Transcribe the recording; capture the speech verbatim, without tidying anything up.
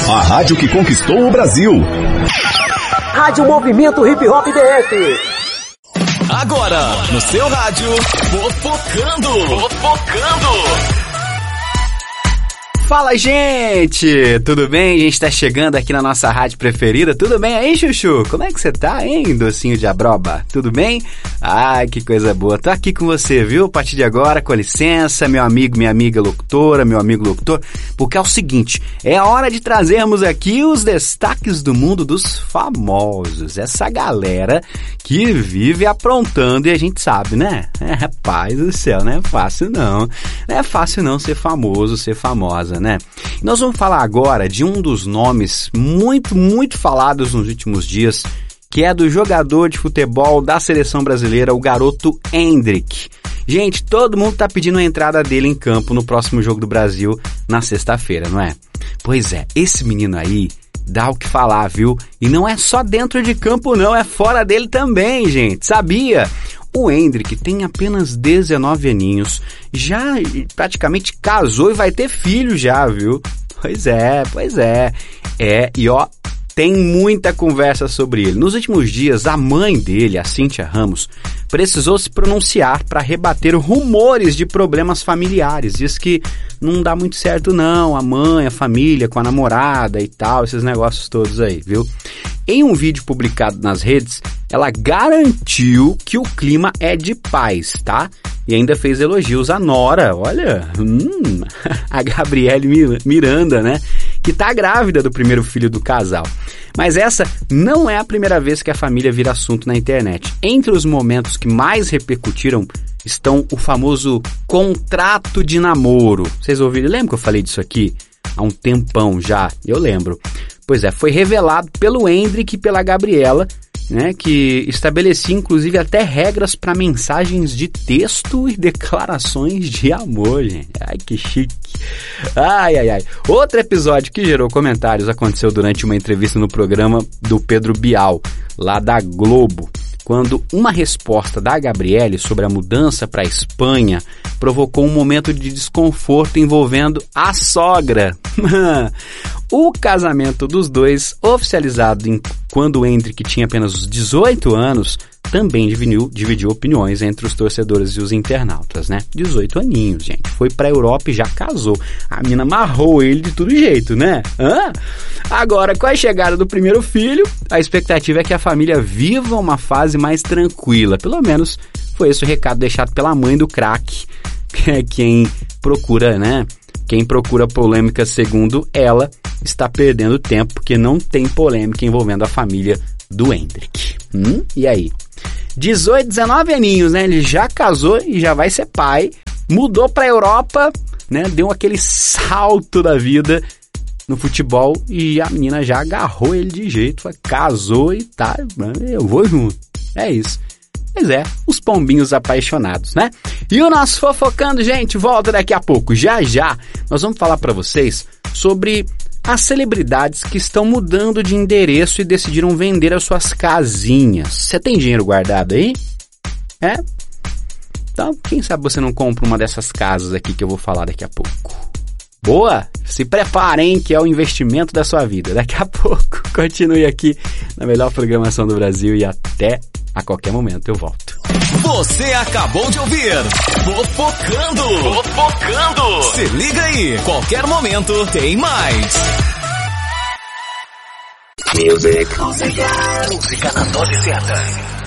A rádio que conquistou o Brasil. Rádio Movimento Hip Hop D F. Agora, no seu rádio, Fofocando. Fofocando. Fala, gente! Tudo bem? A gente tá chegando aqui na nossa rádio preferida. Tudo bem aí, Chuchu? Como é que você tá, hein, docinho de abroba? Tudo bem? Ai, que coisa boa. Tô aqui com você, viu? A partir de agora, com licença, meu amigo, minha amiga locutora, meu amigo locutor, porque é o seguinte, é a hora de trazermos aqui os destaques do mundo dos famosos. Essa galera que vive aprontando e a gente sabe, né? É, rapaz do céu, não é fácil não. Não é fácil não ser famoso, ser famosa, né? Nós vamos falar agora de um dos nomes muito, muito falados nos últimos dias, que é do jogador de futebol da seleção brasileira, o garoto Endrick. Gente, todo mundo tá pedindo a entrada dele em campo no próximo jogo do Brasil na sexta-feira, não é? Pois é, esse menino aí dá o que falar, viu? E não é só dentro de campo não, é fora dele também, gente, sabia? O Endrick tem apenas dezenove aninhos, já praticamente casou e vai ter filho já, viu? Pois é, pois é. É, e ó, tem muita conversa sobre ele. Nos últimos dias, a mãe dele, a Cíntia Ramos, precisou se pronunciar para rebater rumores de problemas familiares. Diz que não dá muito certo não, a mãe, a família, com a namorada e tal, esses negócios todos aí, viu? Em um vídeo publicado nas redes, ela garantiu que o clima é de paz, tá? E ainda fez elogios à nora, olha, hum, a Gabriele Miranda, né? Que tá grávida do primeiro filho do casal. Mas essa não é a primeira vez que a família vira assunto na internet. Entre os momentos que mais repercutiram estão o famoso contrato de namoro. Vocês ouviram? Lembra que eu falei disso aqui há um tempão já? Eu lembro. Pois é, foi revelado pelo Endrick e pela Gabriela, né, que estabelecia inclusive até regras para mensagens de texto e declarações de amor, gente. Ai, que chique. Ai, ai, ai. Outro episódio que gerou comentários aconteceu durante uma entrevista no programa do Pedro Bial, lá da Globo, quando uma resposta da Gabriele sobre a mudança para a Espanha provocou um momento de desconforto envolvendo a sogra. O casamento dos dois, oficializado em, quando o Endrick tinha apenas dezoito anos, também dividiu, dividiu opiniões entre os torcedores e os internautas, né? dezoito aninhos, gente. Foi pra Europa e já casou. A mina amarrou ele de todo jeito, né? Hã? Agora, com a chegada do primeiro filho, a expectativa é que a família viva uma fase mais tranquila. Pelo menos foi esse o recado deixado pela mãe do craque, que é quem procura, né? Quem procura polêmica, segundo ela, está perdendo tempo porque não tem polêmica envolvendo a família do Endrick. Hum? E aí? dezoito, dezenove aninhos, né? Ele já casou e já vai ser pai. Mudou para a Europa, né? Deu aquele salto da vida no futebol e a menina já agarrou ele de jeito. Casou e tá, eu vou junto. É isso. Pois é, os pombinhos apaixonados, né? E o nosso Fofocando, gente, volta daqui a pouco. Já, já, nós vamos falar para vocês sobre as celebridades que estão mudando de endereço e decidiram vender as suas casinhas. Você tem dinheiro guardado aí? É? Então, quem sabe você não compra uma dessas casas aqui que eu vou falar daqui a pouco. Boa? Se preparem que é o investimento da sua vida. Daqui a pouco, continue aqui na melhor programação do Brasil e até a qualquer momento eu volto. Você acabou de ouvir Fofocando. Fofocando. Se liga aí, qualquer momento tem mais. Music. Música na dose certa.